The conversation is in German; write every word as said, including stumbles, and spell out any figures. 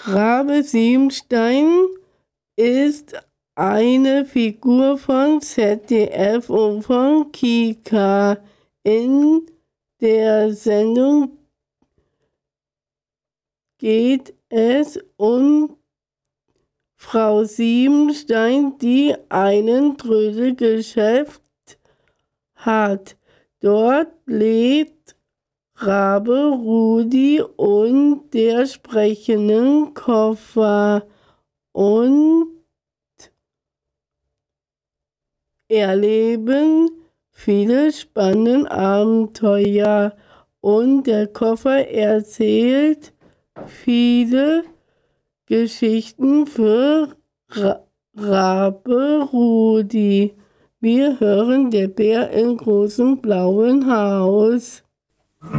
Rabe Siebenstein ist eine Figur von Z D F und von Kika. In der Sendung geht es um Frau Siebenstein, die ein Trödelgeschäft hat. Dort lebt Rabe Rudi und der sprechenden Koffer und erleben viele spannende Abenteuer und der Koffer erzählt viele Geschichten für Ra Rabe Rudi. Wir hören Der Bär im großen blauen Haus.